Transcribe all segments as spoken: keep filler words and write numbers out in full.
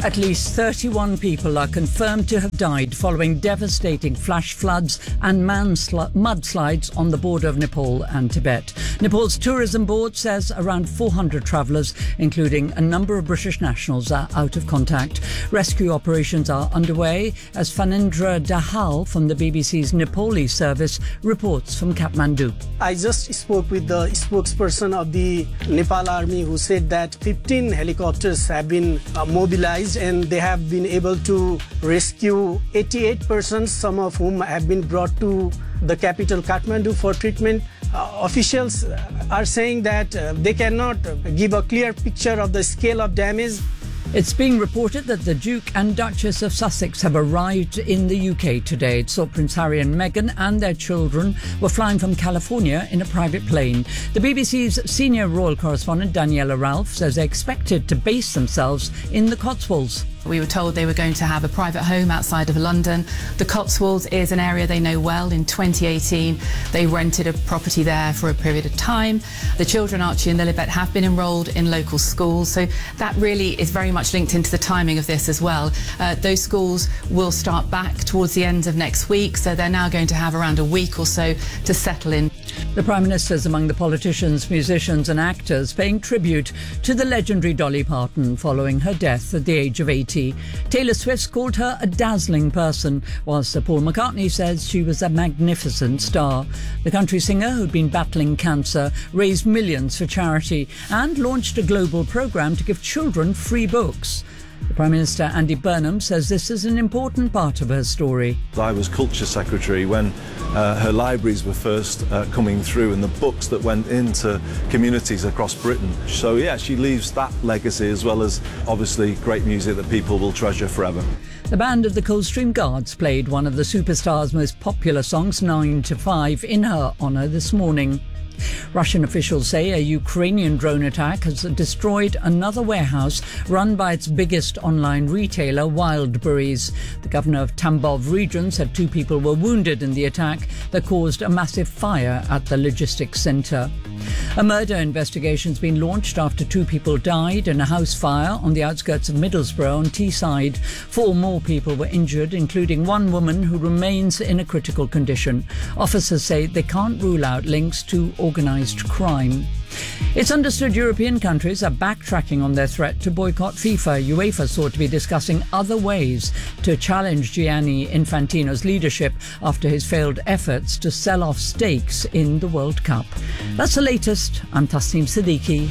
At least thirty-one people are confirmed to have died following devastating flash floods and mansl- mudslides on the border of Nepal and Tibet. Nepal's tourism board says around four hundred travellers, including a number of British nationals, are out of contact. Rescue operations are underway as Phanindra Dahal from the B B C's Nepali service reports from Kathmandu. I just spoke with the spokesperson of the Nepal Army who said that fifteen helicopters have been uh, mobilized and they have been able to rescue eighty-eight persons, some of whom have been brought to the capital Kathmandu for treatment. Uh, officials are saying that uh, they cannot give a clear picture of the scale of damage. It's being reported that the Duke and Duchess of Sussex have arrived in the U K today. It saw Prince Harry and Meghan and their children were flying from California in a private plane. The B B C's senior royal correspondent Daniela Ralph says they expected to base themselves in the Cotswolds. We were told they were going to have a private home outside of London. The Cotswolds is an area they know well. In twenty eighteen, they rented a property there for a period of time. The children, Archie and Lilibet, have been enrolled in local schools, so that really is very much linked into the timing of this as well. Uh, those schools will start back towards the end of next week, so they're now going to have around a week or so to settle in. The Prime Minister is among the politicians, musicians and actors paying tribute to the legendary Dolly Parton following her death at the age of eighty. Taylor Swift called her a dazzling person, whilst Sir Paul McCartney says she was a magnificent star. The country singer, who'd been battling cancer, raised millions for charity and launched a global programme to give children free books. The Prime Minister, Andy Burnham, says this is an important part of her story. I was Culture Secretary when uh, her libraries were first uh, coming through and the books that went into communities across Britain. So, yeah, she leaves that legacy as well as, obviously, great music that people will treasure forever. The band of the Coldstream Guards played one of the superstar's most popular songs, nine to five, in her honour this morning. Russian officials say a Ukrainian drone attack has destroyed another warehouse run by its biggest online retailer, Wildberries. The governor of Tambov region said two people were wounded in the attack that caused a massive fire at the logistics centre. A murder investigation's been launched after two people died in a house fire on the outskirts of Middlesbrough on Teesside. Four more people were injured, including one woman who remains in a critical condition. Officers say they can't rule out links to organised crime. It's understood European countries are backtracking on their threat to boycott FIFA. UEFA sought to be discussing other ways to challenge Gianni Infantino's leadership after his failed efforts to sell off stakes in the World Cup. That's the latest. I'm Tasneem Siddiqui.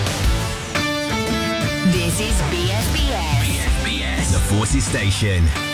This is B S B S. B S B S, the Forces Station.